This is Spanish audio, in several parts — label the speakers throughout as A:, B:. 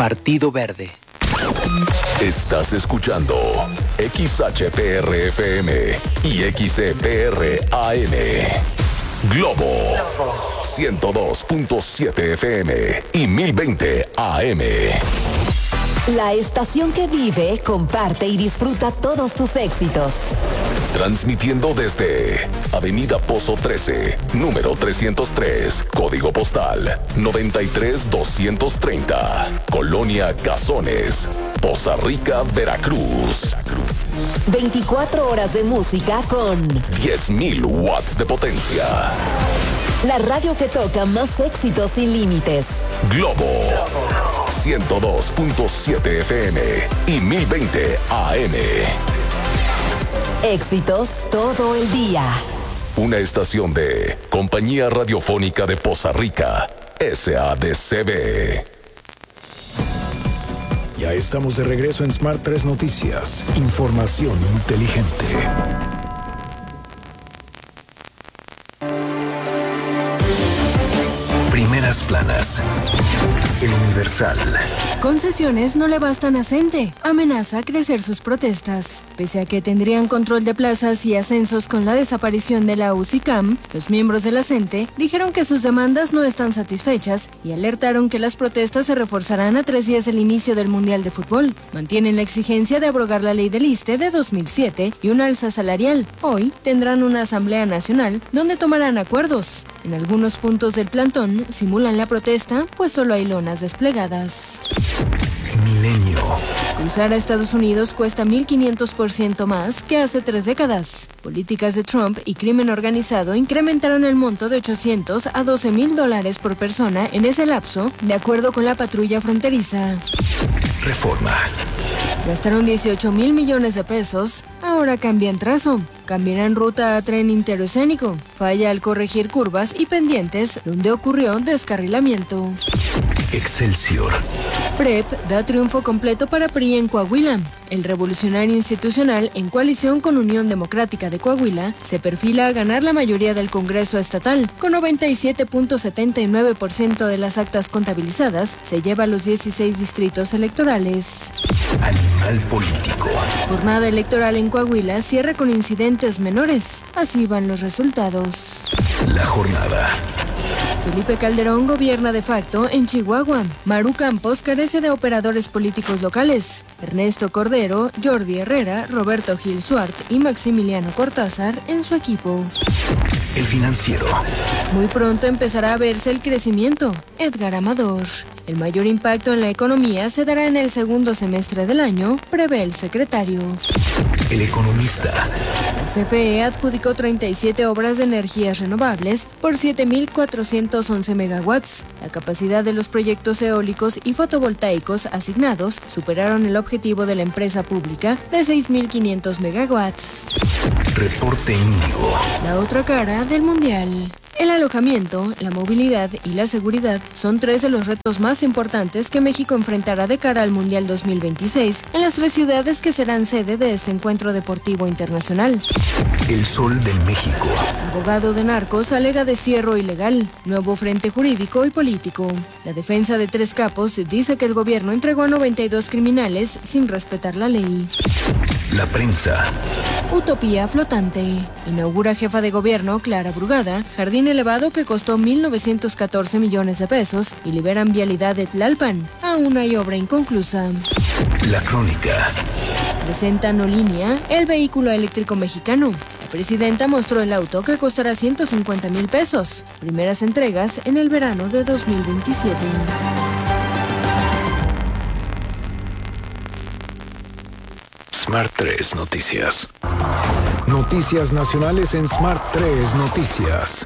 A: Partido Verde.
B: Estás escuchando XHPR-FM y XCPR-AM. Globo 102.7 FM y 1020 AM.
C: La estación que vive, comparte y disfruta todos tus éxitos.
B: Transmitiendo desde Avenida Pozo 13, número 303, código postal 93230, Colonia Cazones, Poza Rica, Veracruz.
C: 24 horas de música con
B: 10.000 watts de potencia.
C: La radio que toca más éxitos sin límites.
B: Globo 102.7 FM y 1020 AM.
C: Éxitos todo el día.
B: Una estación de Compañía Radiofónica de Poza Rica, SADCB.
D: Ya estamos de regreso en Smart 3 Noticias. Información inteligente. Primeras planas. El Universal.
E: Concesiones no le bastan a CENTE. Amenaza crecer sus protestas. Pese a que tendrían control de plazas y ascensos con la desaparición de la UCICAM, los miembros de la CENTE dijeron que sus demandas no están satisfechas y alertaron que las protestas se reforzarán a 3 días del inicio del Mundial de Fútbol. Mantienen la exigencia de abrogar la ley del ISSSTE de 2007 y una alza salarial. Hoy tendrán una asamblea nacional donde tomarán acuerdos. En algunos puntos del plantón simulan la protesta, pues solo hay lonas desplegadas.
D: Milenio.
E: Cruzar a Estados Unidos cuesta 1.500% más que hace 3 décadas. Políticas de Trump y crimen organizado incrementaron el monto de $800 a $12,000 por persona en ese lapso, de acuerdo con la patrulla fronteriza.
D: Reforma.
E: Gastaron 18,000 millones de pesos, ahora cambian trazo. Cambiarán ruta a tren interoceánico. Falla al corregir curvas y pendientes donde ocurrió descarrilamiento.
D: Excelsior.
E: PREP da triunfo completo para PRI en Coahuila. El revolucionario institucional, en coalición con Unión Democrática de Coahuila, se perfila a ganar la mayoría del Congreso estatal. Con 97.79% de las actas contabilizadas, se lleva los 16 distritos electorales.
D: Animal político.
E: Jornada electoral en Coahuila cierra con incidentes menores. Así van los resultados.
D: La jornada.
E: Felipe Calderón gobierna de facto en Chihuahua. Maru Campos carece de operadores políticos locales. Ernesto Cordero, Jordi Herrera, Roberto Gil Suart y Maximiliano Cortázar en su equipo.
D: El Financiero.
E: Muy pronto empezará a verse el crecimiento. Edgar Amador. El mayor impacto en la economía se dará en el segundo semestre del año, prevé el secretario.
D: El Economista.
E: La CFE adjudicó 37 obras de energías renovables por 7.411 megawatts. La capacidad de los proyectos eólicos y fotovoltaicos asignados superaron el objetivo de la empresa pública de 6.500 megawatts.
D: Reporte Índigo.
E: La otra cara del Mundial. El alojamiento, la movilidad y la seguridad son 3 de los retos más importantes que México enfrentará de cara al Mundial 2026 en las 3 ciudades que serán sede de este encuentro deportivo internacional.
D: El Sol de México.
E: Abogado de narcos alega destierro ilegal, nuevo frente jurídico y político. La defensa de 3 capos dice que el gobierno entregó a 92 criminales sin respetar la ley.
D: La prensa.
E: Utopía flotante. Inaugura jefa de gobierno Clara Brugada, jardín elevado que costó 1.914 millones de pesos y liberan vialidad de Tlalpan. Aún hay obra inconclusa.
D: La crónica.
E: Presentan Olínea, el vehículo eléctrico mexicano. La presidenta mostró el auto que costará 150,000 pesos. Primeras entregas en el verano de 2027.
D: Smart 3 Noticias. Noticias nacionales en Smart 3 Noticias.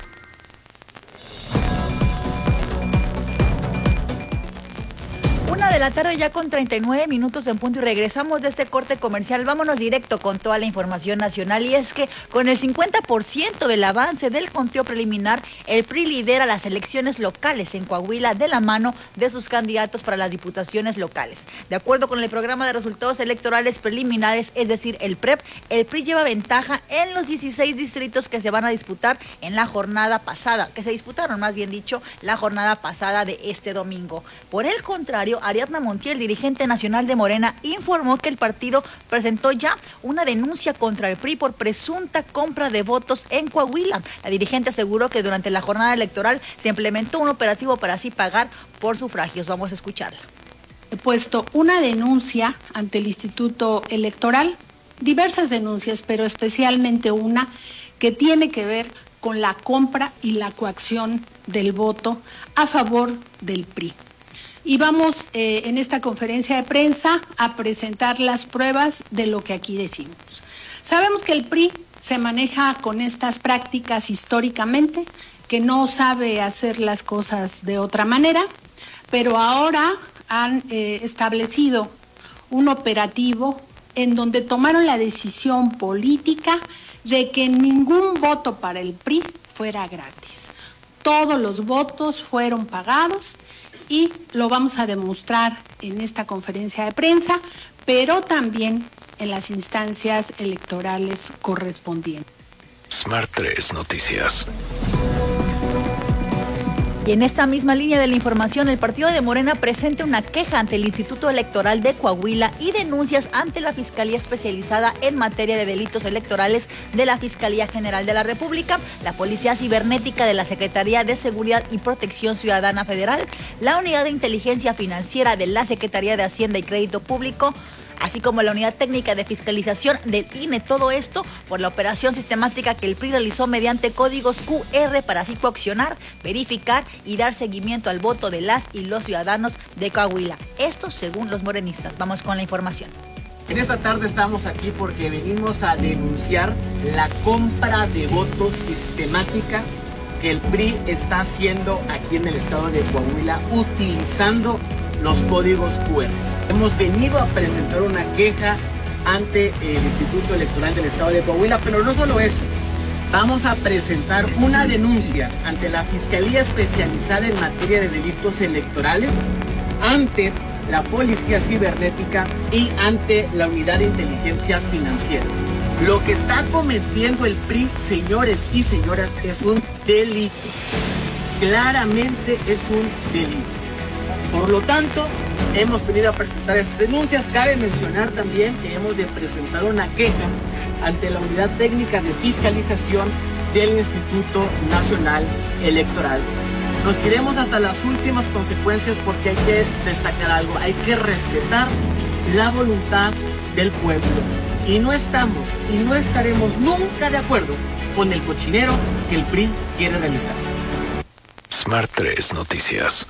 F: De la tarde ya con 39 minutos en punto y regresamos de este corte comercial. Vámonos directo con toda la información nacional y es que con el 50% del avance del conteo preliminar, el PRI lidera las elecciones locales en Coahuila de la mano de sus candidatos para las diputaciones locales. De acuerdo con el programa de resultados electorales preliminares, es decir, el PREP, el PRI lleva ventaja en los 16 distritos que se van a disputar en la jornada pasada, que se disputaron más bien dicho, la jornada pasada de este domingo. Por el contrario, Ariadna Berna Montiel, dirigente nacional de Morena, informó que el partido presentó ya una denuncia contra el PRI por presunta compra de votos en Coahuila. La dirigente aseguró que durante la jornada electoral se implementó un operativo para así pagar por sufragios. Vamos a escucharla.
A: He puesto una denuncia ante el Instituto Electoral, diversas denuncias, pero especialmente una que tiene que ver con la compra y la coacción del voto a favor del PRI. Y vamos en esta conferencia de prensa a presentar las pruebas de lo que aquí decimos. Sabemos que el PRI se maneja con estas prácticas históricamente, que no sabe hacer las cosas de otra manera, pero ahora han establecido un operativo en donde tomaron la decisión política de que ningún voto para el PRI fuera gratis. Todos los votos fueron pagados y lo vamos a demostrar en esta conferencia de prensa, pero también en las instancias electorales correspondientes.
B: Smart 3 Noticias.
F: Y en esta misma línea de la información, el partido de Morena presenta una queja ante el Instituto Electoral de Coahuila y denuncias ante la Fiscalía Especializada en Materia de Delitos Electorales de la Fiscalía General de la República, la Policía Cibernética de la Secretaría de Seguridad y Protección Ciudadana Federal, la Unidad de Inteligencia Financiera de la Secretaría de Hacienda y Crédito Público, así como la Unidad Técnica de Fiscalización del INE, todo esto por la operación sistemática que el PRI realizó mediante códigos QR para así coaccionar, verificar y dar seguimiento al voto de las y los ciudadanos de Coahuila. Esto según los morenistas. Vamos con la información.
G: En esta tarde estamos aquí porque venimos a denunciar la compra de votos sistemática que el PRI está haciendo aquí en el estado de Coahuila utilizando los códigos QR. Hemos venido a presentar una queja ante el Instituto Electoral del Estado de Coahuila, pero no solo eso. Vamos a presentar una denuncia ante la Fiscalía Especializada en Materia de Delitos Electorales, ante la Policía Cibernética y ante la Unidad de Inteligencia Financiera. Lo que está cometiendo el PRI, señores y señoras, es un delito. Claramente es un delito. Por lo tanto, hemos venido a presentar estas denuncias. Cabe mencionar también que hemos de presentar una queja ante la Unidad Técnica de Fiscalización del Instituto Nacional Electoral. Nos iremos hasta las últimas consecuencias porque hay que destacar algo, hay que respetar la voluntad del pueblo. Y no estamos y no estaremos nunca de acuerdo con el cochinero que el PRI quiere realizar.
B: Smart 3 Noticias.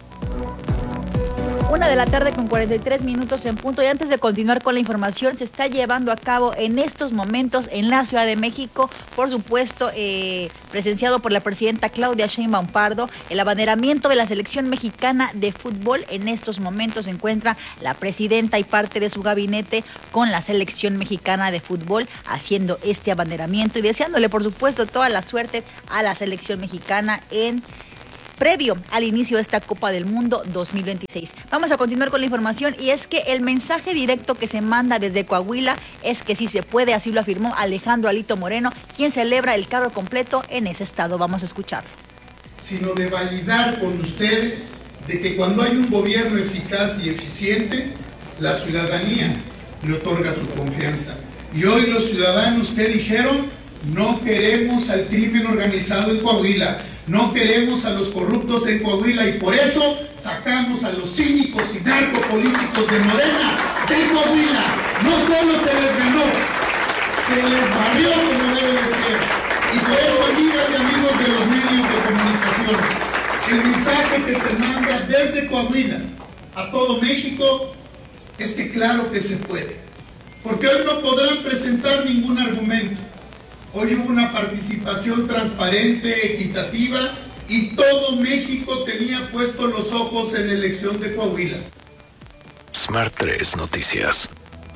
F: 1:43 en punto. Y antes de continuar con la información, se está llevando a cabo en estos momentos en la Ciudad de México, por supuesto, presenciado por la presidenta Claudia Sheinbaum Pardo, el abanderamiento de la selección mexicana de fútbol. En estos momentos se encuentra la presidenta y parte de su gabinete con la selección mexicana de fútbol haciendo este abanderamiento y deseándole, por supuesto, toda la suerte a la selección mexicana previo al inicio de esta Copa del Mundo 2026. Vamos a continuar con la información y es que el mensaje directo que se manda desde Coahuila es que sí se puede, así lo afirmó Alejandro Alito Moreno, quien celebra el cargo completo en ese estado. Vamos a escucharlo.
H: Sino de validar con ustedes de que cuando hay un gobierno eficaz y eficiente, la ciudadanía le otorga su confianza. Y hoy los ciudadanos que dijeron, no queremos al crimen organizado en Coahuila, no queremos a los corruptos en Coahuila y por eso sacamos a los cínicos y narcopolíticos de Morena de Coahuila. No solo se les ganó, se les barrió como debe de ser. Y por eso, amigas y amigos de los medios de comunicación, el mensaje que se manda desde Coahuila a todo México es que claro que se puede. Porque hoy no podrán presentar ningún argumento. Hoy hubo una participación transparente, equitativa, y todo México tenía puestos los ojos en la elección de Coahuila.
B: Smart 3 Noticias.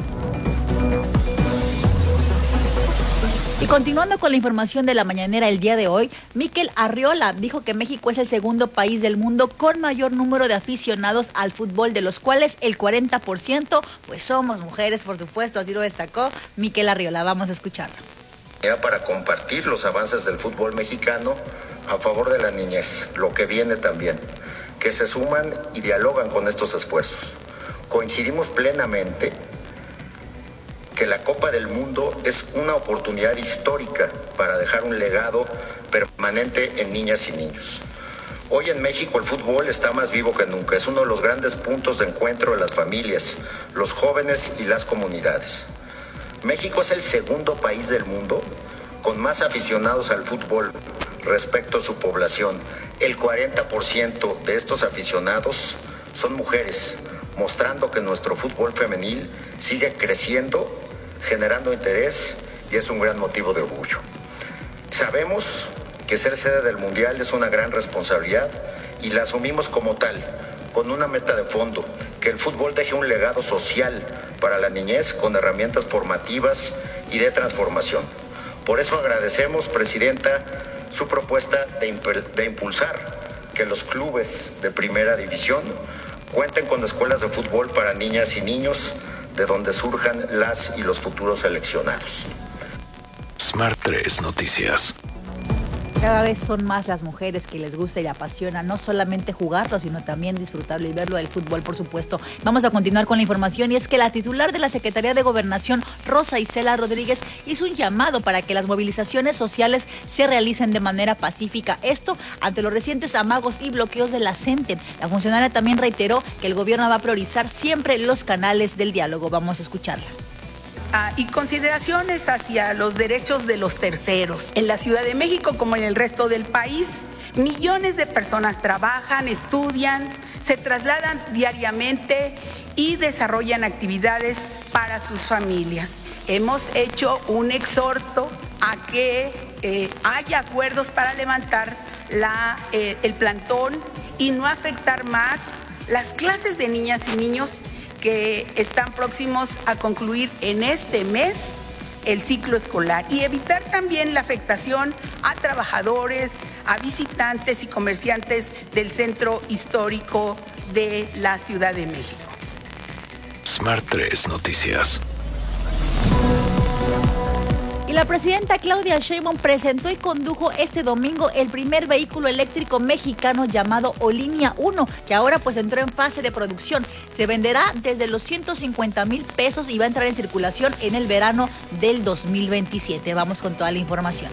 F: Y continuando con la información de la mañanera el día de hoy, Mikel Arriola dijo que México es el segundo país del mundo con mayor número de aficionados al fútbol, de los cuales el 40% pues somos mujeres, por supuesto, así lo destacó Mikel Arriola. Vamos a escucharlo.
I: Para compartir los avances del fútbol mexicano a favor de la niñez, lo que viene también, que se suman y dialogan con estos esfuerzos. Coincidimos plenamente que la Copa del Mundo es una oportunidad histórica para dejar un legado permanente en niñas y niños. Hoy en México el fútbol está más vivo que nunca. Es uno de los grandes puntos de encuentro de las familias, los jóvenes y las comunidades. México es el segundo país del mundo con más aficionados al fútbol respecto a su población. El 40% de estos aficionados son mujeres, mostrando que nuestro fútbol femenil sigue creciendo, generando interés y es un gran motivo de orgullo. Sabemos que ser sede del Mundial es una gran responsabilidad y la asumimos como tal, con una meta de fondo, que el fútbol deje un legado social para la niñez con herramientas formativas y de transformación. Por eso agradecemos, Presidenta, su propuesta de impulsar que los clubes de primera división cuenten con escuelas de fútbol para niñas y niños de donde surjan las y los futuros seleccionados.
B: Smart 3 Noticias.
F: Cada vez son más las mujeres que les gusta y apasiona no solamente jugarlo, sino también disfrutarlo y verlo del fútbol, por supuesto. Vamos a continuar con la información y es que la titular de la Secretaría de Gobernación, Rosa Isela Rodríguez, hizo un llamado para que las movilizaciones sociales se realicen de manera pacífica. Esto ante los recientes amagos y bloqueos de la CENTE. La funcionaria también reiteró que el gobierno va a priorizar siempre los canales del diálogo. Vamos a escucharla.
J: Y consideraciones hacia los derechos de los terceros. En la Ciudad de México, como en el resto del país, millones de personas trabajan, estudian, se trasladan diariamente y desarrollan actividades para sus familias. Hemos hecho un exhorto a que haya acuerdos para levantar el plantón y no afectar más las clases de niñas y niños que están próximos a concluir en este mes el ciclo escolar y evitar también la afectación a trabajadores, a visitantes y comerciantes del centro histórico de la Ciudad de México.
B: Smart 3 Noticias.
F: Y la presidenta Claudia Sheinbaum presentó y condujo este domingo el primer vehículo eléctrico mexicano llamado Olinía 1, que ahora pues entró en fase de producción. Se venderá desde los 150,000 pesos y va a entrar en circulación en el verano del 2027. Vamos con toda la información.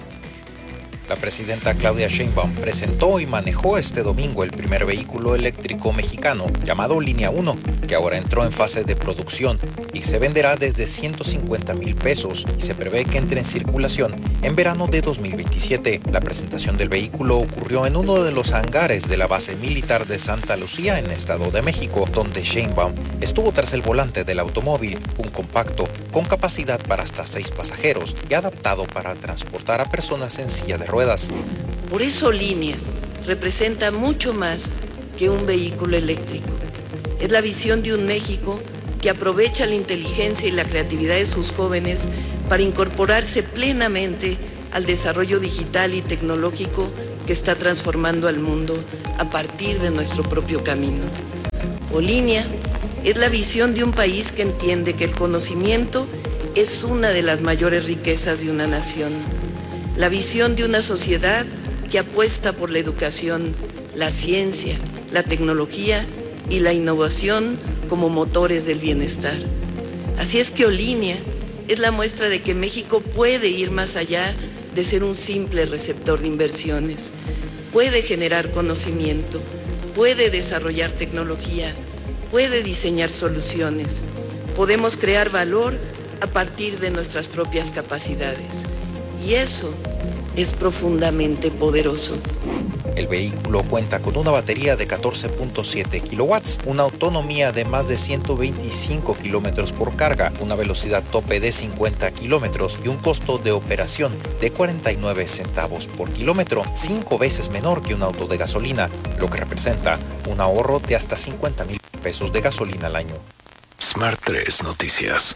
K: La presidenta Claudia Sheinbaum presentó y manejó este domingo el primer vehículo eléctrico mexicano llamado Línea 1, que ahora entró en fase de producción y se venderá desde 150,000 pesos y se prevé que entre en circulación en verano de 2027. La presentación del vehículo ocurrió en uno de los hangares de la base militar de Santa Lucía en Estado de México, donde Sheinbaum estuvo tras el volante del automóvil, un compacto con capacidad para hasta 6 pasajeros y adaptado para transportar a personas en silla de ruedas.
L: Por eso Línea representa mucho más que un vehículo eléctrico. Es la visión de un México que aprovecha la inteligencia y la creatividad de sus jóvenes para incorporarse plenamente al desarrollo digital y tecnológico que está transformando al mundo a partir de nuestro propio camino. Línea es la visión de un país que entiende que el conocimiento es una de las mayores riquezas de una nación. La visión de una sociedad que apuesta por la educación, la ciencia, la tecnología y la innovación como motores del bienestar. Así es que Olinea es la muestra de que México puede ir más allá de ser un simple receptor de inversiones. Puede generar conocimiento, puede desarrollar tecnología, puede diseñar soluciones. Podemos crear valor a partir de nuestras propias capacidades. Y eso es profundamente poderoso.
K: El vehículo cuenta con una batería de 14.7 kilowatts, una autonomía de más de 125 kilómetros por carga, una velocidad tope de 50 kilómetros y un costo de operación de 49 centavos por kilómetro, 5 veces menor que un auto de gasolina, lo que representa un ahorro de hasta 50,000 pesos de gasolina al año.
B: Smart 3 Noticias.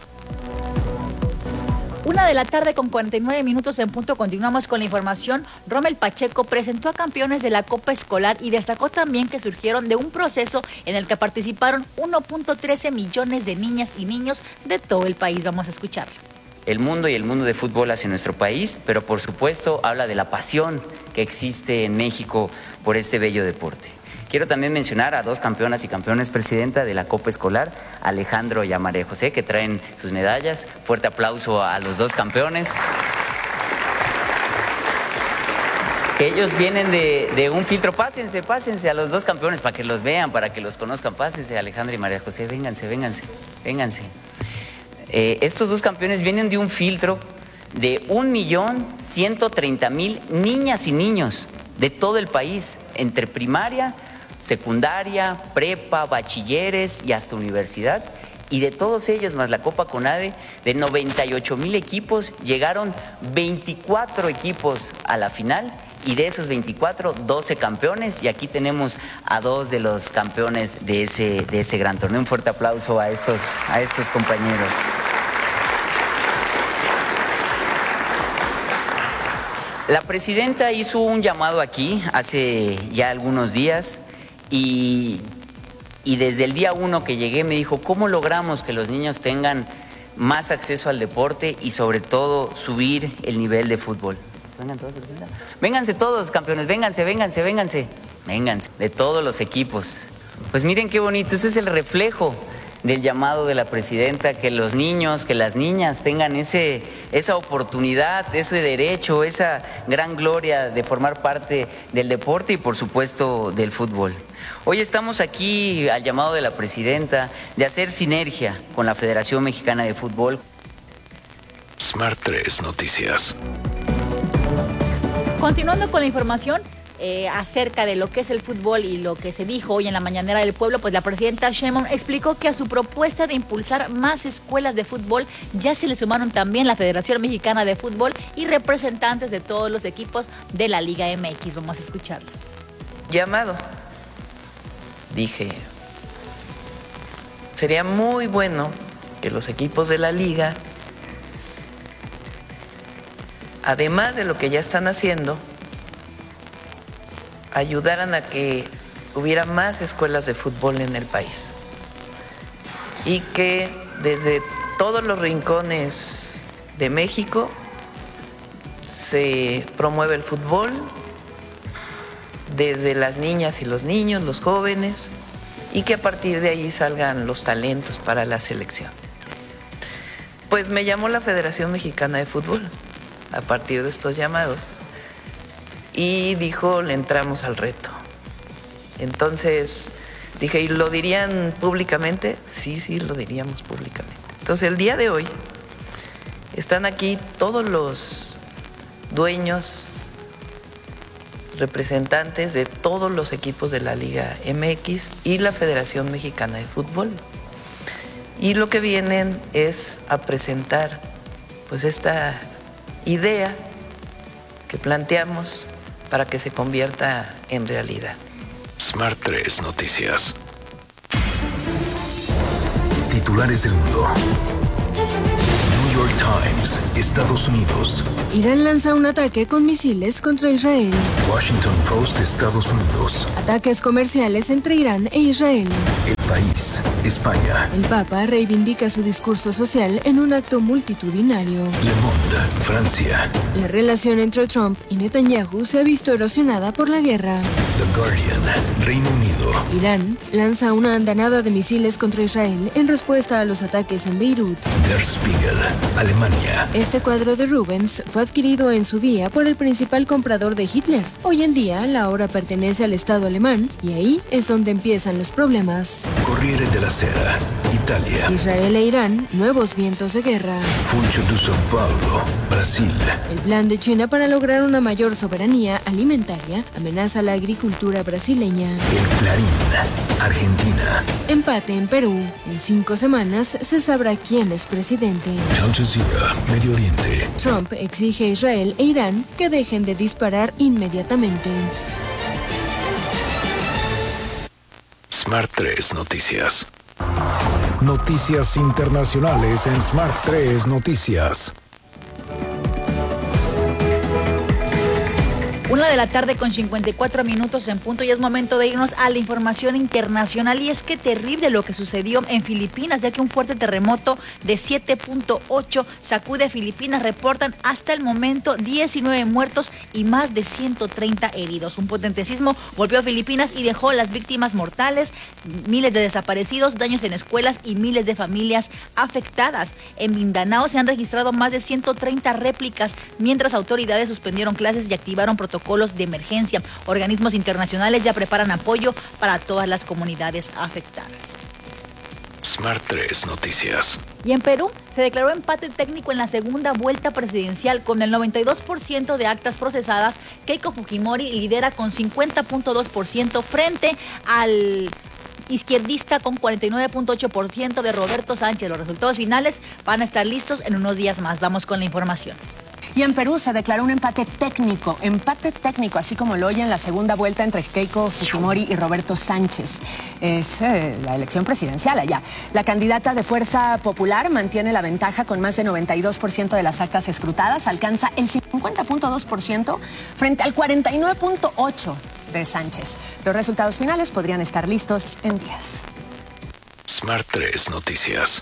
F: 1:00 con 49 minutos en punto. Continuamos con la información. Rommel Pacheco presentó a campeones de la Copa Escolar y destacó también que surgieron de un proceso en el que participaron 1.13 millones de niñas y niños de todo el país. Vamos a escucharlo.
M: El mundo y el mundo de fútbol hacia nuestro país, pero por supuesto habla de la pasión que existe en México por este bello deporte. Quiero también mencionar a 2 campeonas y campeones, presidenta, de la Copa Escolar, Alejandro y a María José, que traen sus medallas. Fuerte aplauso a los 2 campeones. Que ellos vienen de un filtro. Pásense a los 2 campeones para que los vean, para que los conozcan. Pásense, Alejandro y María José, vénganse. Estos 2 campeones vienen de un filtro de 1.130.000 niñas y niños de todo el país, entre primaria, secundaria, prepa, bachilleres y hasta universidad. Y de todos ellos, más la Copa CONADE, de 98,000 equipos, llegaron 24 equipos a la final. Y de esos 24, 12 campeones, y aquí tenemos a 2 de los campeones de ese gran torneo. Un fuerte aplauso a estos compañeros. La presidenta hizo un llamado aquí hace ya algunos días y desde el día 1 que llegué me dijo, ¿cómo logramos que los niños tengan más acceso al deporte y sobre todo subir el nivel de fútbol? Vénganse todos, campeones, vénganse, de todos los equipos. Pues miren qué bonito, ese es el reflejo del llamado de la presidenta, que los niños, que las niñas tengan esa oportunidad, ese derecho, esa gran gloria de formar parte del deporte y por supuesto del fútbol. Hoy estamos aquí al llamado de la presidenta de hacer sinergia con la Federación Mexicana de Fútbol.
D: Smart 3 Noticias.
F: Continuando con la información acerca de lo que es el fútbol y lo que se dijo hoy en la Mañanera del Pueblo, pues la presidenta Sheinbaum explicó que a su propuesta de impulsar más escuelas de fútbol ya se le sumaron también la Federación Mexicana de Fútbol y representantes de todos los equipos de la Liga MX. Vamos a escucharlo.
N: Llamado. Dije, sería muy bueno que los equipos de la Liga, además de lo que ya están haciendo, ayudaran a que hubiera más escuelas de fútbol en el país y que desde todos los rincones de México se promueve el fútbol, desde las niñas y los niños, los jóvenes, y que a partir de ahí salgan los talentos para la selección. Pues me llamó la Federación Mexicana de Fútbol a partir de estos llamados y dijo, le entramos al reto. Entonces dije, ¿y lo dirían públicamente? Sí, lo diríamos públicamente. Entonces el día de hoy están aquí todos los dueños, representantes de todos los equipos de la Liga MX y la Federación Mexicana de Fútbol. Y lo que vienen es a presentar pues esta idea que planteamos para que se convierta en realidad.
D: Smart 3 Noticias. Titulares del mundo. New York Times, Estados Unidos.
E: Irán lanza un ataque con misiles contra Israel.
D: Washington Post, Estados Unidos.
E: Ataques comerciales entre Irán e Israel.
D: El País, España.
E: El Papa reivindica su discurso social en un acto multitudinario.
D: Le Monde, Francia.
E: La relación entre Trump y Netanyahu se ha visto erosionada por la guerra.
D: The Guardian, Reino Unido.
E: Irán lanza una andanada de misiles contra Israel en respuesta a los ataques en Beirut.
D: Der Spiegel, Alemania.
E: Este cuadro de Rubens fue adquirido en su día por el principal comprador de Hitler. Hoy en día la obra pertenece al Estado alemán y ahí es donde empiezan los problemas.
D: Corriere della Sera, Italia.
E: Israel e Irán, nuevos vientos de guerra.
D: Funcho de São Paulo, Brasil.
E: El plan de China para lograr una mayor soberanía alimentaria amenaza la agricultura brasileña.
D: El Clarín, Argentina.
E: Empate en Perú. En 5 semanas se sabrá quién es presidente.
D: Al Jazeera, Medio Oriente.
E: Trump exige a Israel e Irán que dejen de disparar inmediatamente.
D: Smart 3 Noticias. Noticias internacionales en Smart 3 Noticias.
F: Una 1:54 en punto y es momento de irnos a la información internacional. Y es que terrible lo que sucedió en Filipinas, ya que un fuerte terremoto de 7.8 sacude a Filipinas. Reportan hasta el momento 19 muertos y más de 130 heridos. Un potente sismo golpeó a Filipinas y dejó las víctimas mortales, miles de desaparecidos, daños en escuelas y miles de familias afectadas. En Mindanao se han registrado más de 130 réplicas, mientras autoridades suspendieron clases y activaron protocolos de emergencia. Organismos internacionales ya preparan apoyo para todas las comunidades afectadas.
D: Smart 3 Noticias.
F: Y en Perú se declaró empate técnico en la segunda vuelta presidencial. Con el 92% de actas procesadas, Keiko Fujimori lidera con 50.2% frente al izquierdista con 49.8% de Roberto Sánchez. Los resultados finales van a estar listos en unos días más. Vamos con la información.
O: Y en Perú se declaró un empate técnico, así como lo oye, en la segunda vuelta entre Keiko Fujimori y Roberto Sánchez. Es la elección presidencial allá. La candidata de Fuerza Popular mantiene la ventaja con más de 92% de las actas escrutadas, alcanza el 50.2% frente al 49.8% de Sánchez. Los resultados finales podrían estar listos en días.
D: Smart 3 Noticias.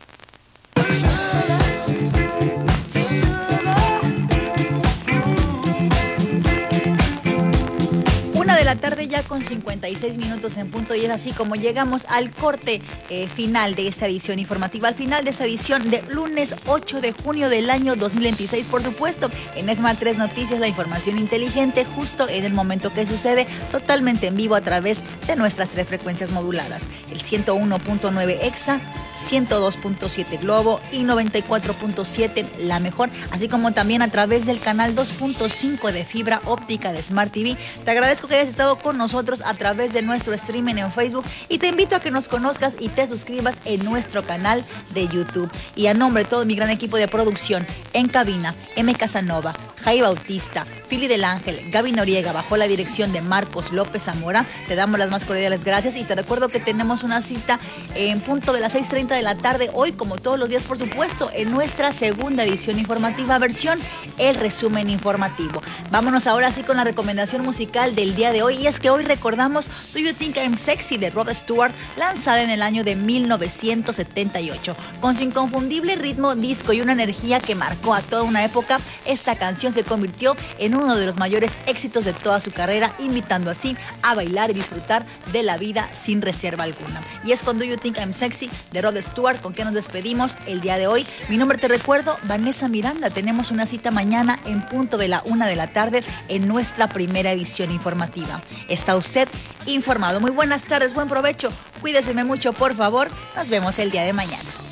F: 1:00 ya con 56 minutos en punto y es así como llegamos al corte final de esta edición informativa, al final de esta edición de lunes 8 de junio del año 2026. Por supuesto, en Smart 3 Noticias, la información inteligente justo en el momento que sucede, totalmente en vivo a través de nuestras 3 frecuencias moduladas, el 101.9 EXA, 102.7 Globo y 94.7 La Mejor, así como también a través del canal 2.5 de fibra óptica de Smart TV. Te agradezco que hayas estado con nosotros a través de nuestro streaming en Facebook y te invito a que nos conozcas y te suscribas en nuestro canal de YouTube. Y a nombre de todo mi gran equipo de producción, en cabina, M. Casanova, Jai Bautista, Fili del Ángel, Gaby Noriega, bajo la dirección de Marcos López Zamora, te damos las más cordiales gracias y te recuerdo que tenemos una cita en punto de las 6:30 de la tarde, hoy como todos los días, por supuesto, en nuestra segunda edición informativa, versión El Resumen Informativo. Vámonos ahora sí con la recomendación musical del día de hoy, y es que hoy recordamos Do You Think I'm Sexy de Rod Stewart, lanzada en el año de 1978. Con su inconfundible ritmo disco y una energía que marcó a toda una época, esta canción se convirtió en uno de los mayores éxitos de toda su carrera, invitando así a bailar y disfrutar de la vida sin reserva alguna. Y es con Do You Think I'm Sexy de Rod Stewart con que nos despedimos el día de hoy. Mi nombre, te recuerdo, Vanessa Miranda. Tenemos una cita mañana en punto de la 1 de la tarde en nuestra primera edición informativa. Está usted informado. Muy buenas tardes, buen provecho. Cuídeseme mucho, por favor. Nos vemos el día de mañana.